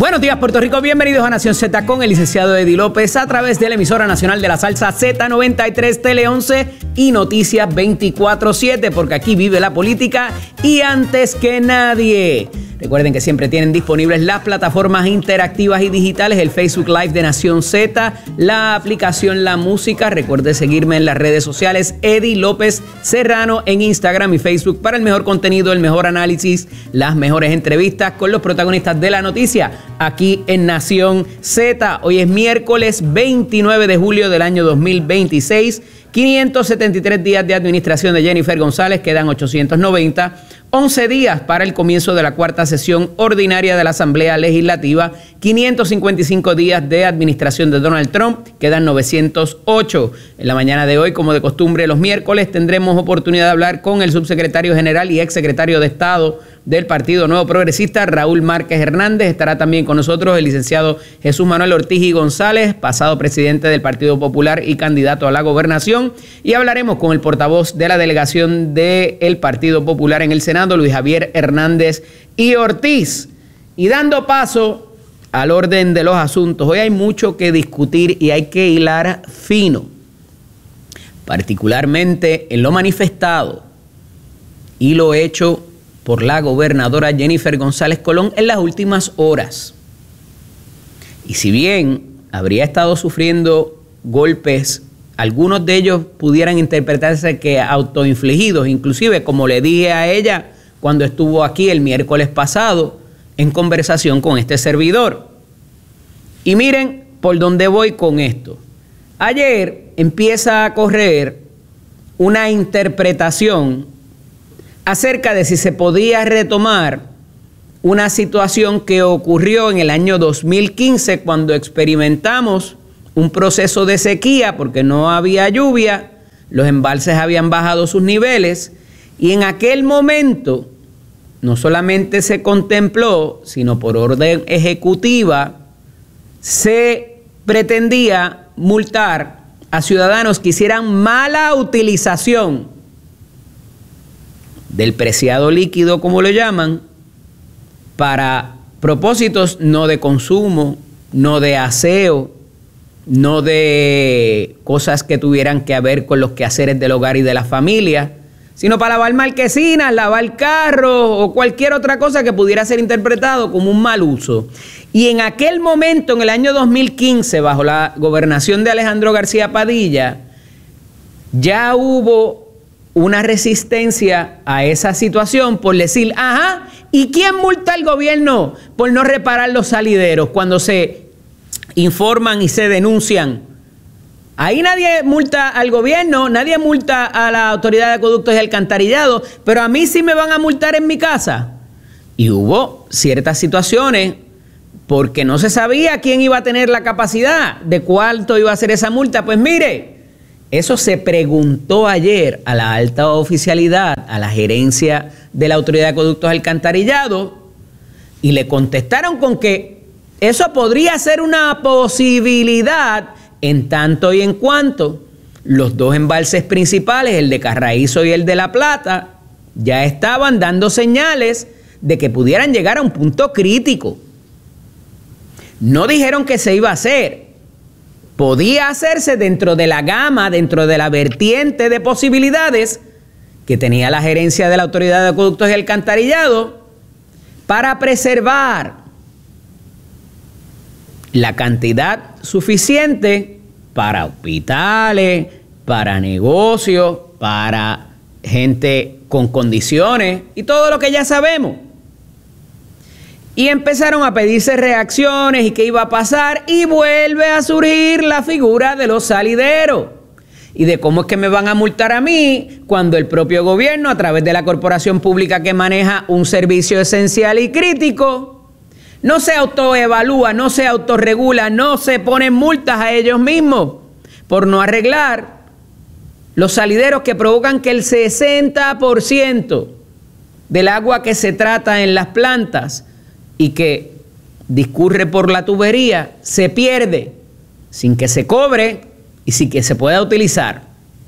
Buenos días, Puerto Rico. Bienvenidos a Nación Z con el licenciado Eddie López a través de la emisora nacional de la salsa Z93, Tele 11 y Noticias 24/7, porque aquí vive la política y antes que nadie. Recuerden que siempre tienen disponibles las plataformas interactivas y digitales, el Facebook Live de Nación Z, la aplicación La Música. Recuerde seguirme en las redes sociales, Eddie López Serrano, en Instagram y Facebook para el mejor contenido, el mejor análisis, las mejores entrevistas con los protagonistas de la noticia aquí en Nación Z. Hoy es miércoles 29 de julio del año 2026. 573 días de administración de Jennifer González, quedan 890, 11 días para el comienzo de la cuarta sesión ordinaria de la Asamblea Legislativa, 555 días de administración de Donald Trump, quedan 908. En la mañana de hoy, como de costumbre los miércoles, tendremos oportunidad de hablar con el subsecretario general y exsecretario de Estado del Partido Nuevo Progresista, Raúl Márquez Hernández. Estará también con nosotros el licenciado Jesús Manuel Ortiz y González, pasado presidente del Partido Popular y candidato a la gobernación. Y hablaremos con el portavoz de la delegación del Partido Popular en el Senado, Luis Javier Hernández y Ortiz. Y dando paso al orden de los asuntos, hoy hay mucho que discutir y hay que hilar fino, particularmente en lo manifestado y lo hecho por la gobernadora Jennifer González Colón en las últimas horas. Y si bien habría estado sufriendo golpes, algunos de ellos pudieran interpretarse que autoinfligidos, inclusive como le dije a ella cuando estuvo aquí el miércoles pasado en conversación con este servidor. Y miren por dónde voy con esto. Ayer empieza a correr una interpretación acerca de si se podía retomar una situación que ocurrió en el año 2015 cuando experimentamos un proceso de sequía porque no había lluvia, los embalses habían bajado sus niveles y en aquel momento no solamente se contempló, sino por orden ejecutiva se pretendía multar a ciudadanos que hicieran mala utilización del preciado líquido, como lo llaman, para propósitos no de consumo, no de aseo, no de cosas que tuvieran que ver con los quehaceres del hogar y de la familia, sino para lavar marquesinas, lavar carros o cualquier otra cosa que pudiera ser interpretado como un mal uso. Y en aquel momento, en el año 2015, bajo la gobernación de Alejandro García Padilla, ya hubo una resistencia a esa situación por decir, ajá, ¿y quién multa al gobierno por no reparar los salideros cuando se informan y se denuncian? Ahí nadie multa al gobierno, nadie multa a la Autoridad de Acueductos y Alcantarillados, pero a mí sí me van a multar en mi casa. Y hubo ciertas situaciones porque no se sabía quién iba a tener la capacidad de cuánto iba a ser esa multa. Pues mire, eso se preguntó ayer a la alta oficialidad, a la gerencia de la Autoridad de Acueductos y Alcantarillados, y le contestaron con que eso podría ser una posibilidad en tanto y en cuanto los dos embalses principales, el de Carraízo y el de La Plata, ya estaban dando señales de que pudieran llegar a un punto crítico. No dijeron que se iba a hacer. Podía hacerse dentro de la gama, dentro de la vertiente de posibilidades que tenía la gerencia de la Autoridad de Acueductos y Alcantarillado para preservar la cantidad suficiente para hospitales, para negocios, para gente con condiciones y todo lo que ya sabemos. Y empezaron a pedirse reacciones y qué iba a pasar y vuelve a surgir la figura de los salideros y de cómo es que me van a multar a mí cuando el propio gobierno, a través de la corporación pública que maneja un servicio esencial y crítico, no se autoevalúa, no se autorregula, no se ponen multas a ellos mismos por no arreglar los salideros que provocan que el 60% del agua que se trata en las plantas y que discurre por la tubería se pierde sin que se cobre y sin que se pueda utilizar.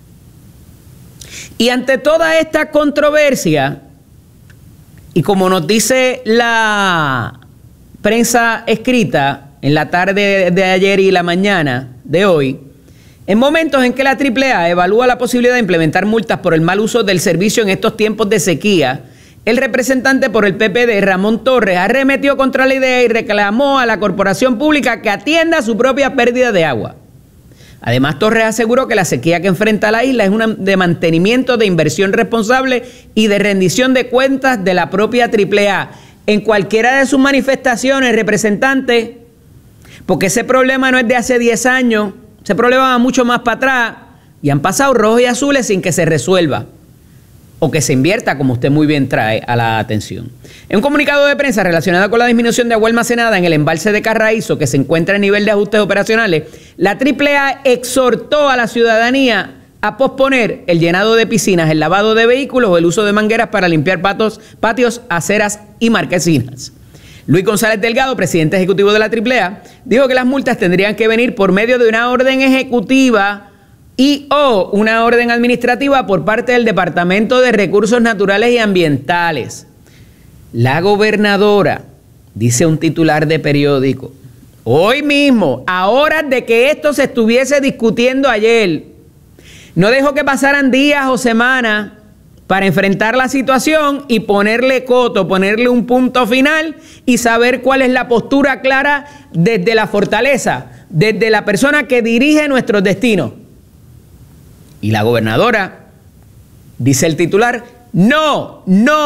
Y ante toda esta controversia, y como nos dice la prensa escrita en la tarde de ayer y la mañana de hoy, en momentos en que la AAA evalúa la posibilidad de implementar multas por el mal uso del servicio en estos tiempos de sequía, el representante por el PPD, Ramón Torres, arremetió contra la idea y reclamó a la corporación pública que atienda su propia pérdida de agua. Además, Torres aseguró que la sequía que enfrenta la isla es una de mantenimiento, de inversión responsable y de rendición de cuentas de la propia AAA. En cualquiera de sus manifestaciones, representante, porque ese problema no es de hace 10 años, ese problema va mucho más para atrás y han pasado rojos y azules sin que se resuelva o que se invierta, como usted muy bien trae a la atención. En un comunicado de prensa relacionado con la disminución de agua almacenada en el embalse de Carraízo, que se encuentra a nivel de ajustes operacionales, la AAA exhortó a la ciudadanía a posponer el llenado de piscinas, el lavado de vehículos o el uso de mangueras para limpiar patios, aceras y marquesinas. Luis González Delgado, presidente ejecutivo de la AAA, dijo que las multas tendrían que venir por medio de una orden ejecutiva y o una orden administrativa por parte del Departamento de Recursos Naturales y Ambientales. La gobernadora, dice un titular de periódico, hoy mismo, a horas de que esto se estuviese discutiendo ayer, no dejó que pasaran días o semanas para enfrentar la situación y ponerle coto, ponerle un punto final y saber cuál es la postura clara desde la fortaleza, desde la persona que dirige nuestros destinos. Y la gobernadora, dice el titular, no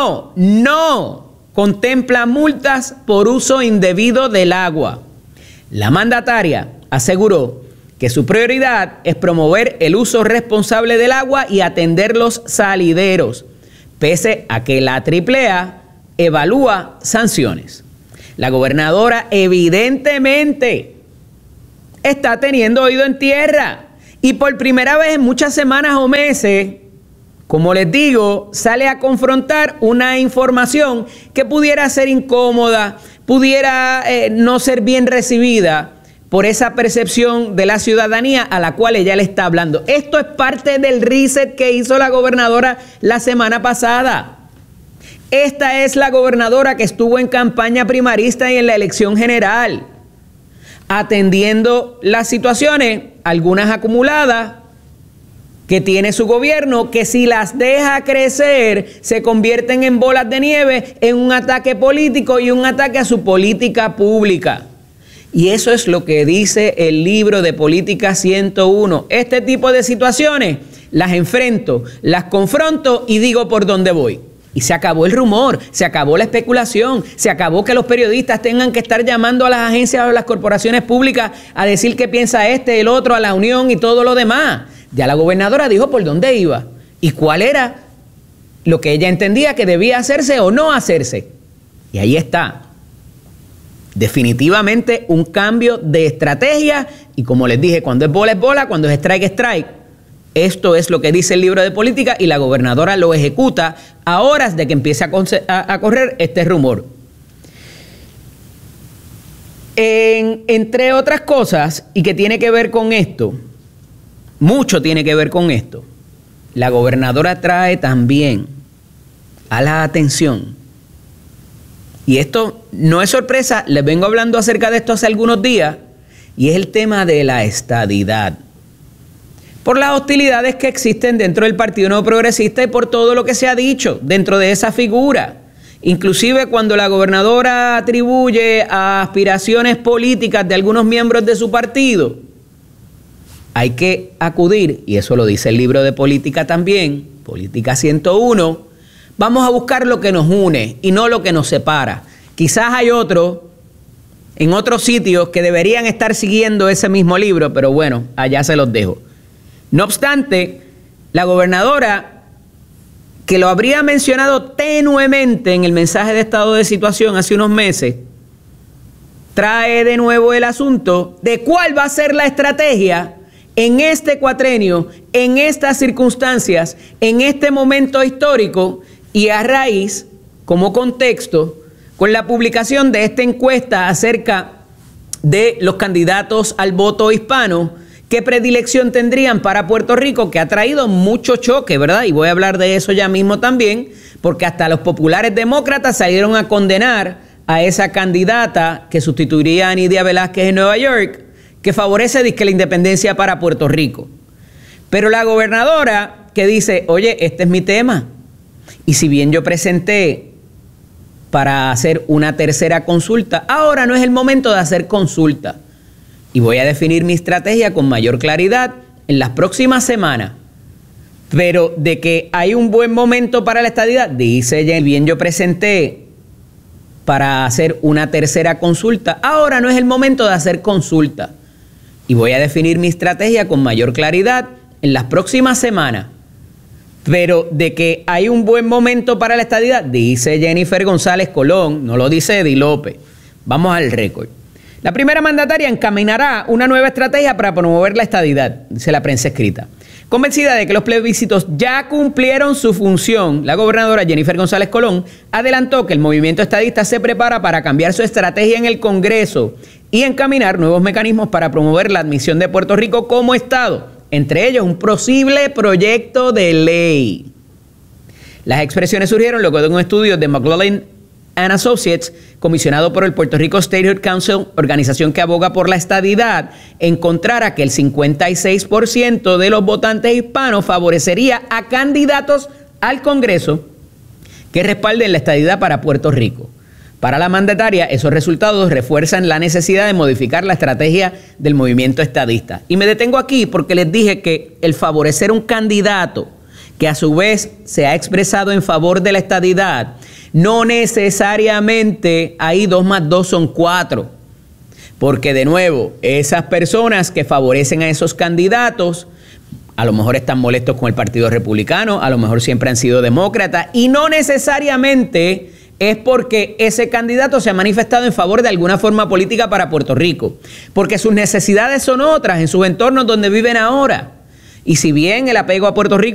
contempla multas por uso indebido del agua. La mandataria aseguró que su prioridad es promover el uso responsable del agua y atender los salideros, pese a que la AAA evalúa sanciones. La gobernadora evidentemente está teniendo oído en tierra y por primera vez en muchas semanas o meses, como les digo, sale a confrontar una información que pudiera ser incómoda, pudiera no ser bien recibida por esa percepción de la ciudadanía a la cual ella le está hablando. Esto es parte del reset que hizo la gobernadora la semana pasada. Esta es la gobernadora que estuvo en campaña primarista y en la elección general, atendiendo las situaciones, algunas acumuladas, que tiene su gobierno, que si las deja crecer, se convierten en bolas de nieve, en un ataque político y un ataque a su política pública. Y eso es lo que dice el libro de Política 101. Este tipo de situaciones las enfrento, las confronto y digo por dónde voy. Y se acabó el rumor, se acabó la especulación, se acabó que los periodistas tengan que estar llamando a las agencias o a las corporaciones públicas a decir qué piensa este, el otro, a la unión y todo lo demás. Ya la gobernadora dijo por dónde iba y cuál era lo que ella entendía que debía hacerse o no hacerse. Y ahí está. Definitivamente un cambio de estrategia y como les dije, cuando es bola, cuando es strike, es strike. Esto es lo que dice el libro de política y la gobernadora lo ejecuta a horas de que empiece a correr este rumor. Entre otras cosas, y que tiene que ver con esto, mucho tiene que ver con esto, la gobernadora trae también a la atención, y esto no es sorpresa, les vengo hablando acerca de esto hace algunos días, y es el tema de la estadidad. Por las hostilidades que existen dentro del Partido Nuevo Progresista y por todo lo que se ha dicho dentro de esa figura. Inclusive cuando la gobernadora atribuye a aspiraciones políticas de algunos miembros de su partido, hay que acudir, y eso lo dice el libro de política también, Política 101, vamos a buscar lo que nos une y no lo que nos separa. Quizás hay otros en otros sitios que deberían estar siguiendo ese mismo libro, pero bueno, allá se los dejo. No obstante, la gobernadora, que lo habría mencionado tenuemente en el mensaje de estado de situación hace unos meses, trae de nuevo el asunto de cuál va a ser la estrategia en este cuatrenio, en estas circunstancias, en este momento histórico y a raíz, como contexto, con la publicación de esta encuesta acerca de los candidatos al voto hispano, qué predilección tendrían para Puerto Rico, que ha traído mucho choque, ¿verdad? Y voy a hablar de eso ya mismo también, porque hasta los populares demócratas salieron a condenar a esa candidata que sustituiría a Nidia Velázquez en Nueva York, que favorece dizque la independencia para Puerto Rico. Pero la gobernadora que dice, oye, este es mi tema, y si bien yo presenté para hacer una tercera consulta, ahora no es el momento de hacer consulta, y voy a definir mi estrategia con mayor claridad en las próximas semanas. Pero de que hay un buen momento para la estadidad, dice ella, bien yo presenté para hacer una tercera consulta, ahora no es el momento de hacer consulta. Y voy a definir mi estrategia con mayor claridad en las próximas semanas. Pero de que hay un buen momento para la estadidad, dice Jennifer González Colón, no lo dice Eddie López. Vamos al récord. La primera mandataria encaminará una nueva estrategia para promover la estadidad, dice la prensa escrita. Convencida de que los plebiscitos ya cumplieron su función, la gobernadora Jennifer González Colón adelantó que el movimiento estadista se prepara para cambiar su estrategia en el Congreso y encaminar nuevos mecanismos para promover la admisión de Puerto Rico como Estado, entre ellos un posible proyecto de ley. Las expresiones surgieron luego de un estudio de McLaughlin and Associates, comisionado por el Puerto Rico Statehood Council, organización que aboga por la estadidad, encontrara que el 56% de los votantes hispanos favorecería a candidatos al Congreso que respalden la estadidad para Puerto Rico. Para la mandataria, esos resultados refuerzan la necesidad de modificar la estrategia del movimiento estadista. Y me detengo aquí porque les dije que el favorecer un candidato que a su vez se ha expresado en favor de la estadidad, no necesariamente ahí 2 más 2 son 4. Porque de nuevo, esas personas que favorecen a esos candidatos, a lo mejor están molestos con el Partido Republicano, a lo mejor siempre han sido demócratas, y no necesariamente es porque ese candidato se ha manifestado en favor de alguna forma política para Puerto Rico, porque sus necesidades son otras en sus entornos donde viven ahora. Y si bien el apego a Puerto Rico